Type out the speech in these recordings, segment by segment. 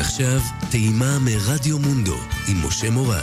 ועכשיו, טעימה מרדיו מונדו עם משה מורד.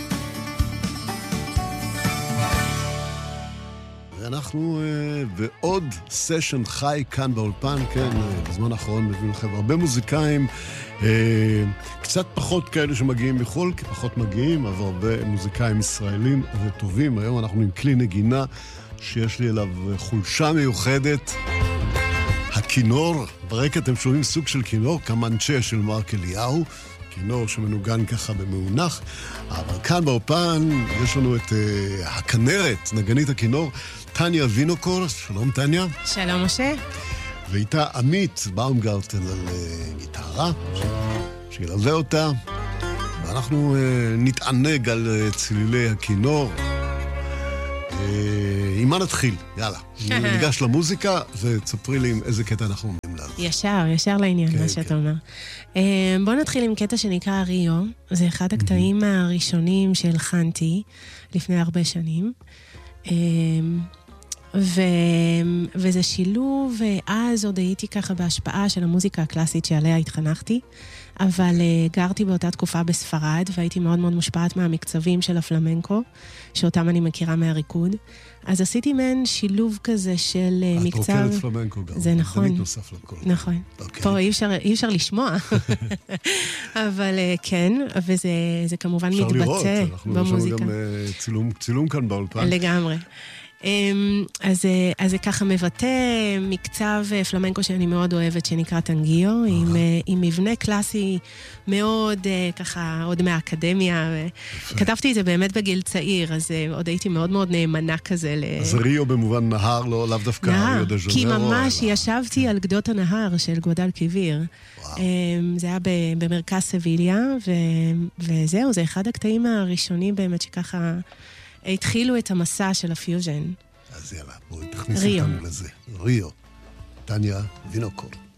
אנחנו בעוד סשן חי כאן באולפן, כן, בזמן האחרון מביאים לכם הרבה מוזיקאים, קצת פחות כאלה שמגיעים מחול, כי פחות מגיעים, אבל הרבה מוזיקאים ישראלים וטובים. היום אנחנו עם כלי נגינה שיש לי אליו חולשה מיוחדת, הכינור. ברקע אתם שומעים סוג של כינור, קמנצ'ה של מרק אליהו, כינור שמנוגן ככה במאונח, אבל כאן באולפן יש לנו את הכנרת, נגנית הכינור, טניה וינוקור. שלום טניה. שלום משה. ואיתה עמית באומגרטן על גיטרה, שילווה אותה, ואנחנו נתענג על צלילי הכינור. עם מה נתחיל? יאללה. ניגש למוזיקה ותספרי לי עם איזה קטע אנחנו עומדים לנו. ישר לעניין, מה שאתה אומר. בוא נתחיל עם קטע שנקרא ריו. זה אחד הקטעים הראשונים שהלחנתי לפני הרבה שנים. וזה שילוב, אז עוד הייתי ככה בהשפעה של המוזיקה הקלאסית שעליה התחנכתי, אבל גרתי באותה תקופה בספרד, והייתי מאוד מאוד מושפעת מהמקצבים של הפלמנקו, שאותם אני מכירה מהריקוד. אז עשיתי מהן שילוב כזה של מקצב... את רוקדת פלמנקו גם. זה נכון. תמיד נוסף לכל. נכון. פה אי אפשר לשמוע. אבל כן, וזה כמובן מתבטא במוזיקה. אנחנו יש לנו גם צילום כאן באולפן. לגמרי. אז זה ככה מבטא מקצב פלמנקו שאני מאוד אוהבת, שנקרא טנגיו, עם מבנה קלאסי מאוד ככה עוד מהאקדמיה. כתבתי את זה באמת בגיל צעיר, אז עוד הייתי מאוד מאוד נאמנה כזה. אז ריו במובן נהר, לאו דווקא ריו דה ז'נרו. כי ממש ישבתי על גדות הנהר של גואדל קיביר. זה היה במרכז סביליה, וזהו, זה אחד הקטעים הראשונים באמת שככה... התחילו את המסע של הפיוז'ן. אז יאללה, בואי תכניסי אותנו לזה. ריו, טניה וינוקור.